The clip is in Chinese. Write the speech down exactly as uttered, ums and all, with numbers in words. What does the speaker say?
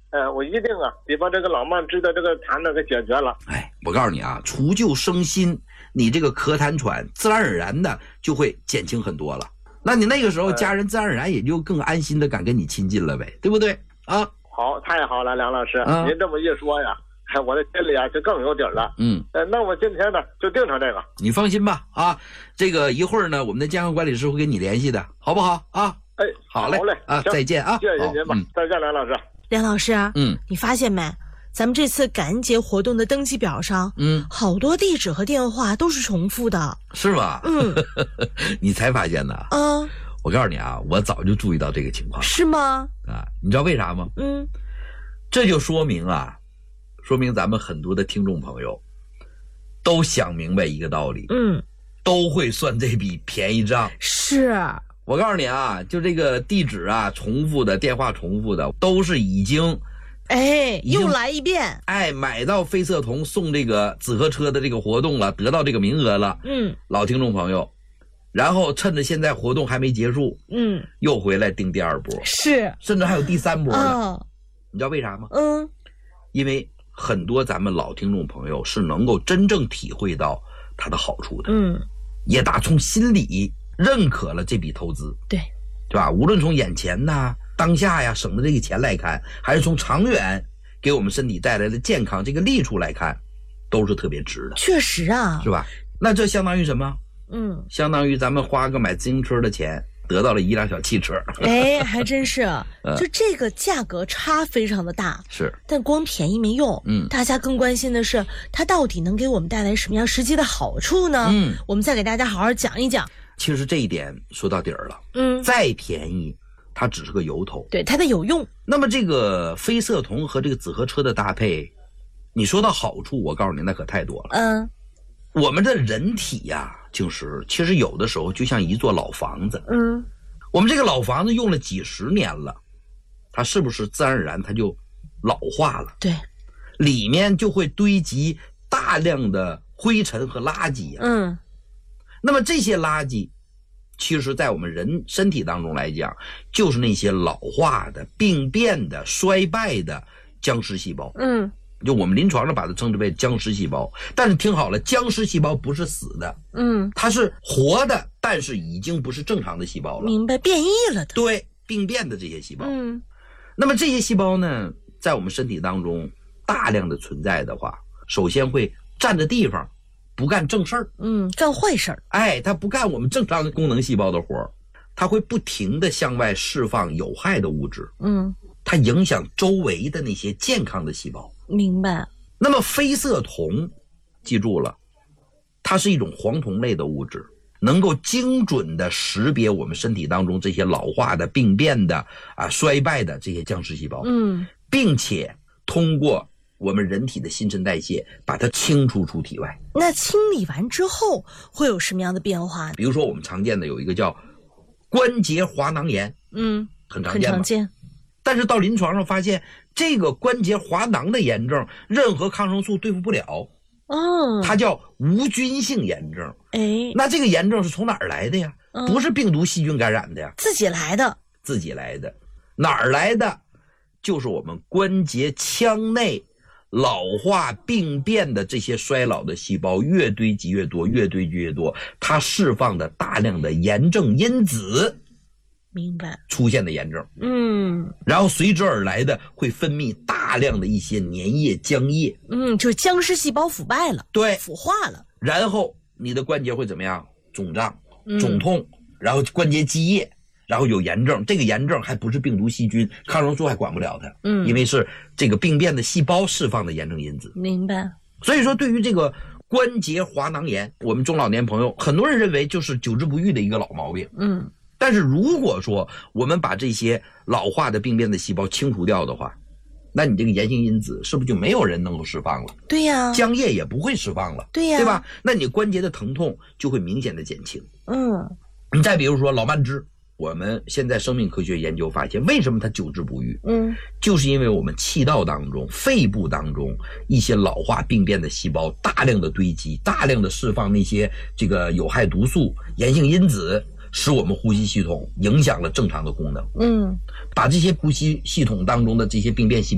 呃，我一定啊得把这个老慢支的这个痰呢给解决了。 哎，我告诉你啊，除旧生新，你这个咳痰喘自然而然的就会减轻很多了。那你那个时候家人自然而然也就更安心的敢跟你亲近了呗，对不对啊？ 好，太好了，梁老师， 啊、 您这么一说呀，哎，我的心里啊就更有底儿了。 嗯， 呃，那我今天呢就定成这个。 你放心吧，啊，这个一会儿呢，我们的健康管理师会跟你联系的，好不好啊？ 哎， 好嘞， 好嘞啊，再见啊， 谢谢您吧，嗯、再见，梁老师。 梁老师， 嗯， 你发现没？咱们这次感恩节活动的登记表上， 嗯， 好多地址和电话都是重复的， 是吧？ 嗯， 你才发现呢？ 啊， 我告诉你啊，我早就注意到这个情况， 是吗？ 啊，你知道为啥吗？ 嗯， 这就说明啊，说明咱们很多的听众朋友都想明白一个道理， 嗯， 都会算这笔便宜账。 是。 我告诉你啊，就这个地址啊，重复的电话重复的，都是已经， 哎，又来一遍， 哎，买到飞色童送这个紫河车的这个活动了，得到这个名额了， 嗯， 老听众朋友，然后趁着现在活动还没结束， 嗯， 又回来订第二波， 是， 甚至还有第三波呢。 哦、 你知道为啥吗？ 嗯， 因为很多咱们老听众朋友是能够真正体会到它的好处的， 嗯， 也打从心里认可了这笔投资， 对， 对吧？无论从眼前呐、当下呀省的这个钱来看，还是从长远给我们身体带来的健康这个利处来看，都是特别值的。 确实啊， 是吧？那这相当于什么？ 嗯， 相当于咱们花个买自行车的钱，得到了一辆小汽车。 哎，还真是，就这个价格差非常的大， 是， 但光便宜没用， 嗯， 大家更关心的是它到底能给我们带来什么样实际的好处呢？ 嗯， 我们再给大家好好讲一讲。 其实这一点说到底儿了， 嗯， 再便宜，它只是个由头， 对，它得有用。 那么这个飞色童和这个紫河车的搭配，你说到好处，我告诉你那可太多了。 嗯， 我们的人体呀、啊，就是其实有的时候就像一座老房子， 嗯， 我们这个老房子用了几十年了，它是不是自然而然它就老化了？ 对， 里面就会堆积大量的灰尘和垃圾呀、啊。 嗯。 那么这些垃圾，其实在我们人身体当中来讲，就是那些老化的、病变的、衰败的僵尸细胞。 嗯， 就我们临床上把它称之为僵尸细胞。但是听好了，僵尸细胞不是死的， 嗯， 它是活的，但是已经不是正常的细胞了。 明白，变异了的。 对，病变的这些细胞。 嗯， 那么这些细胞呢，在我们身体当中大量的存在的话，首先会占着地方。不干正事儿， 嗯，干坏事儿。 哎，它不干我们正常功能细胞的活儿，它会不停的向外释放有害的物质， 嗯， 它影响周围的那些健康的细胞。 明白。 那么飞色童，记住了，它是一种黄酮类的物质，能够精准的识别我们身体当中这些老化的、病变的、啊衰败的这些僵尸细胞， 嗯， 并且通过我们人体的新陈代谢把它清除出体外。 那清理完之后会有什么样的变化呢？ 比如说我们常见的有一个叫关节滑囊炎， 嗯， 很常见吧， 很常见。 但是到临床上发现，这个关节滑囊的炎症任何抗生素对付不了， 哦， 它叫无菌性炎症。 哎， 那这个炎症是从哪儿来的呀？ 嗯、 不是病毒细菌感染的呀， 自己来的。 自己来的，哪儿来的？就是我们关节腔内老化病变的这些衰老的细胞越堆积越多，越堆积越多，它释放的大量的炎症因子， 明白， 出现的炎症， 嗯， 然后随之而来的会分泌大量的一些粘液、浆液， 嗯，就是僵尸细胞腐败了， 对， 腐化了， 然后你的关节会怎么样？肿胀、 嗯、 肿痛，然后关节积液。然后有炎症，这个炎症还不是病毒细菌，抗生素还管不了它， 嗯， 因为是这个病变的细胞释放的炎症因子。 明白。 所以说，对于这个关节滑囊炎，我们中老年朋友很多人认为就是久治不愈的一个老毛病， 嗯， 但是如果说我们把这些老化的病变的细胞清除掉的话，那你这个炎性因子是不是就没有人能够释放了？ 对呀， 浆液也不会释放了， 对呀， 对吧？那你关节的疼痛就会明显的减轻。 嗯， 你再比如说老慢支。我们现在生命科学研究发现，为什么它久治不愈？ 嗯， 就是因为我们气道当中、肺部当中一些老化病变的细胞大量的堆积，大量的释放那些这个有害毒素、炎性因子，使我们呼吸系统影响了正常的功能。 嗯， 把这些呼吸系统当中的这些病变细胞